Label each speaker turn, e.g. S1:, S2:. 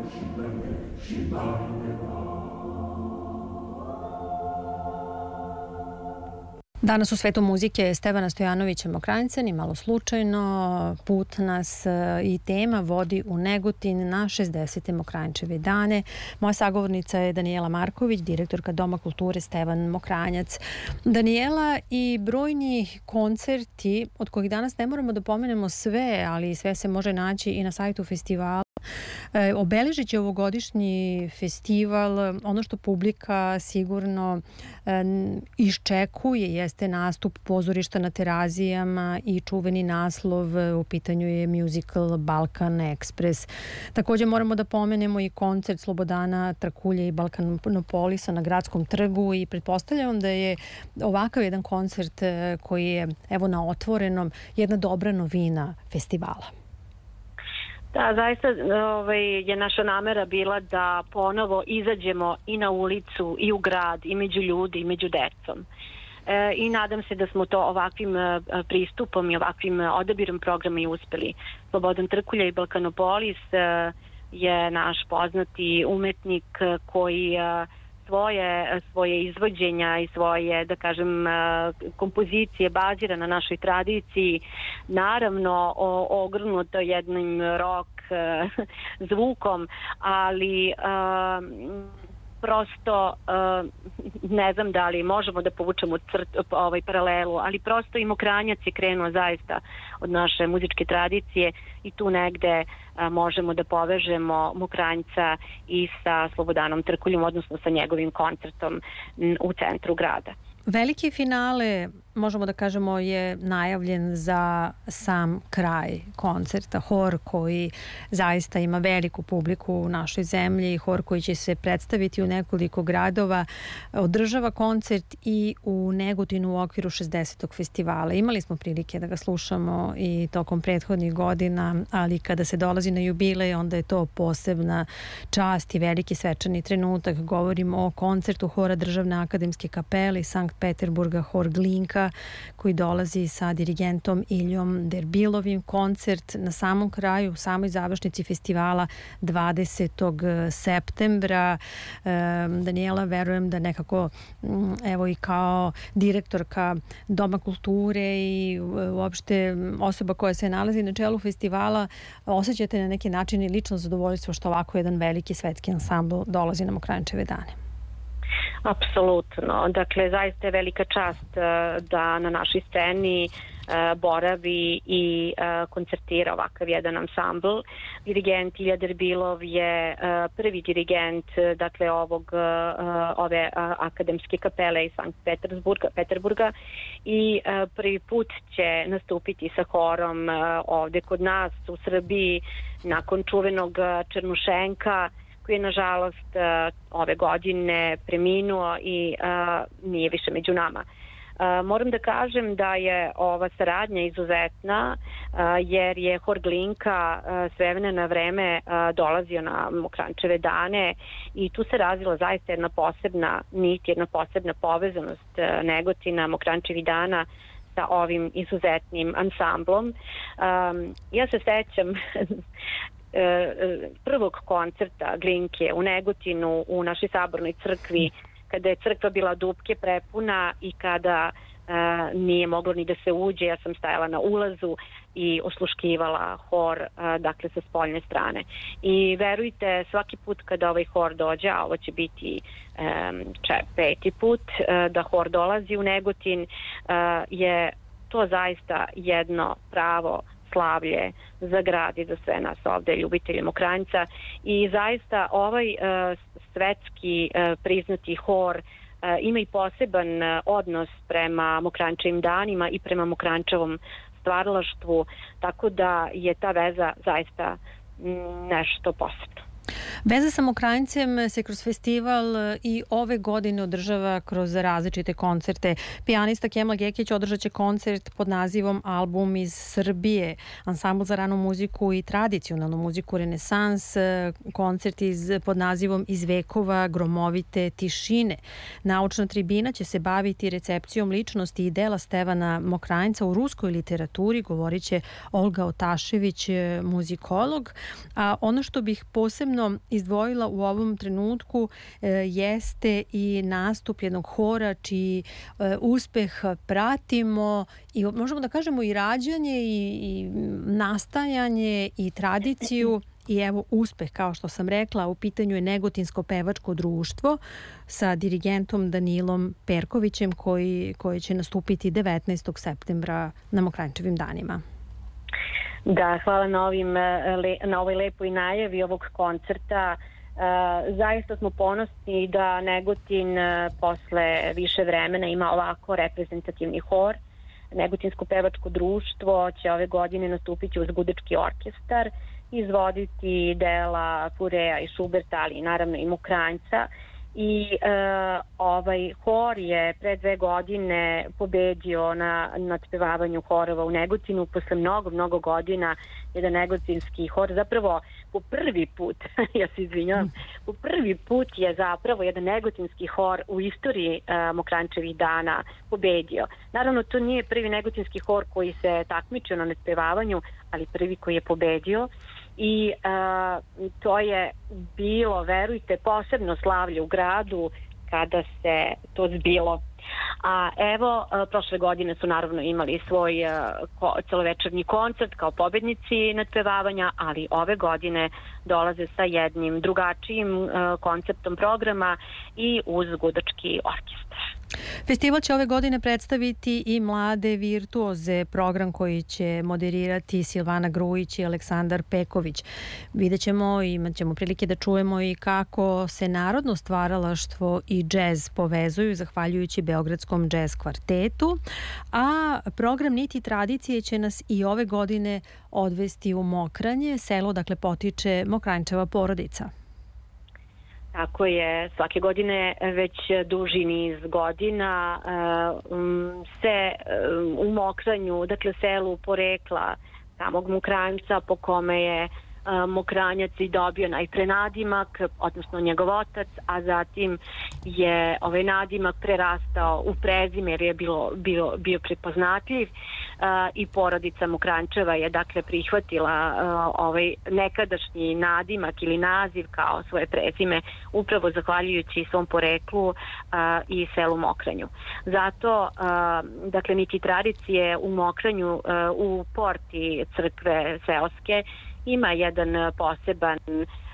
S1: Danas u svetu muzike Stevana Stojanovića Mokranjca, ni malo slučajno, put nas i tema vodi u Negotin na 60. Mokranjčeve dane. Moja sagovornica je Danijela Marković, direktorka Doma kulture Stevan Mokranjac. Danijela, i brojni koncerti, od kojih danas ne moramo da pomenemo sve, ali sve se može naći i na sajtu festivala, obeležit će ovogodišnji festival. Ono što publika sigurno iščekuje jeste nastup pozorišta na Terazijama i čuveni naslov, u pitanju je musical Balkan Express. Također moramo da pomenemo i koncert Slobodana Trakulje i Balkanopolisa na Gradskom trgu i pretpostavljam da je ovakav jedan koncert koji je evo na otvorenom jedna dobra novina festivala.
S2: Da, zaista je naša namera bila da ponovo izađemo i na ulicu i u grad i među ljudi i među decom. I nadam se da smo to ovakvim pristupom i ovakvim odabirom programa i uspeli. Slobodan Trkulja i Balkanopolis je naš poznati umetnik koji svoje izvođenja i svoje, da kažem, kompozicije bazira na našoj tradiciji, naravno ogrnuto jednim rock zvukom, ali prosto ne znam da li možemo da povučemo paralelu, ali prosto i Mokranjac je krenuo zaista od naše muzičke tradicije i tu negde možemo da povežemo Mokranjca i sa Slobodanom Trkuljom, odnosno sa njegovim koncertom u centru grada.
S1: Veliki finale, možemo da kažemo, je najavljen za sam kraj koncerta. Hor koji zaista ima veliku publiku u našoj zemlji, hor koji će se predstaviti u nekoliko gradova, održava koncert i u Negotinu u okviru 60. festivala. Imali smo prilike da ga slušamo i tokom prethodnih godina, ali kada se dolazi na jubilej, onda je to posebna čast i veliki svečani trenutak. Govorimo o koncertu hora Državne akademske kapele iz Sankt Peterburga, hor Glinka, koji dolazi sa dirigentom Iljom Derbilovim. Koncert na samom kraju, u samoj završnici festivala 20. septembra. Danijela, verujem da nekako, evo i kao direktorka Doma kulture i uopšte osoba koja se nalazi na čelu festivala, osjećate na neki način i lično zadovoljstvo što ovako jedan veliki svetski ansambl dolazi na Mokranjčeve dane?
S2: Apsolutno. Dakle, zaista je velika čast da na našoj sceni boravi i koncertira ovakav jedan ansambl. Dirigent Ilja Derbilov je prvi dirigent, dakle, ove akademske kapele iz Sankt Peterburga i prvi put će nastupiti sa horom ovde kod nas u Srbiji nakon čuvenog Černušenka, koji je nažalost ove godine preminuo i nije više među nama. Moram da kažem da je ova saradnja izuzetna, jer je hor Glinka s vremena na vreme dolazio na Mokranjčeve dane i tu se razvila zaista jedna posebna nit, jedna posebna povezanost Negotina, Mokranjčevih dana sa ovim izuzetnim ansamblom. Ja se sećam prvog koncerta Glinke u Negotinu u našoj sabornoj crkvi, kada je crkva bila dupke prepuna i kada nije moglo ni da se uđe. Ja sam stajala na ulazu i osluškivala hor, dakle, sa spoljne strane. I verujte, svaki put kada ovaj hor dođe, a ovo će biti peti put da hor dolazi u Negotin, je to zaista jedno pravo slavlje za grad i za sve nas ovde ljubitelje Mokranjca i zaista ovaj svetski priznati hor ima i poseban odnos prema Mokranjčevim danima i prema Mokranjčevom stvaralaštvu, tako da je ta veza zaista nešto posebno.
S1: Veza sa Mokranjcem se kroz festival i ove godine održava kroz različite koncerte. Pijanista Kemal Gekić održat će koncert pod nazivom Album iz Srbije, ansambl za ranu muziku i tradicionalnu muziku Renesans, koncert pod nazivom Iz vekova gromovite tišine. Naučna tribina će se baviti recepcijom ličnosti i dela Stevana Mokranjca u ruskoj literaturi, govorit će Olga Otašević, muzikolog. A ono što bih posebno posebno izdvojila u ovom trenutku jeste i nastup jednog hora čiji uspeh pratimo i možemo da kažemo i rađanje i nastajanje i tradiciju. I evo uspeh, kao što sam rekla, u pitanju je Negotinsko pevačko društvo sa dirigentom Danilom Perkovićem koji će nastupiti 19. septembra na Mokranjčevim danima.
S2: Da, hvala na ovoj lepoj najavi ovog koncerta. Zaista smo ponosni da Negotin posle više vremena ima ovako reprezentativni hor. Negotinsko pevačko društvo će ove godine nastupiti uz Gudački orkestar, izvoditi dela Furea i Šuberta, ali naravno i Mokranjca. I ovaj hor je pre 2 godine pobedio na nadpevavanju horova u Negotinu. Posle mnogo godina jedan negotinski hor, zapravo po prvi put, ja se izvinjavam, po prvi put je zapravo jedan negotinski hor u istoriji Mokranjčevih dana pobedio. Naravno, to nije prvi negotinski hor koji se takmičio na nadpevavanju, ali prvi koji je pobedio. I to je bilo, verujte, posebno slavlje u gradu kada se to zbilo. A evo, prošle godine su naravno imali svoj celovečernji koncert kao pobednici nadpevavanja, ali ove godine dolaze sa jednim drugačijim konceptom programa i uz Gudački orkestar.
S1: Festival će ove godine predstaviti i mlade virtuoze, program koji će moderirati Silvana Grujić i Aleksandar Peković. Vidjet ćemo i imat ćemo prilike da čujemo i kako se narodno stvaralaštvo i džez povezuju zahvaljujući Beogradskom džez kvartetu, a program Niti tradicije će nas i ove godine odvesti u Mokranje, selo dakle potiče Mokranjčeva porodica.
S2: Tako je, svake godine već duži niz godina se u Mokranju, dakle selu porekla samog Mokranjca po kome je Mokranjac i dobio najpre nadimak, odnosno njegov otac, a zatim je ovaj nadimak prerastao u prezime jer je bio prepoznatljiv i porodica Mokranjčeva je dakle prihvatila ovaj nekadašnji nadimak ili naziv kao svoje prezime upravo zahvaljujući svom poreklu i selu Mokranju. Zato dakle Niti tradicije u Mokranju u porti crkve seoske ima jedan poseban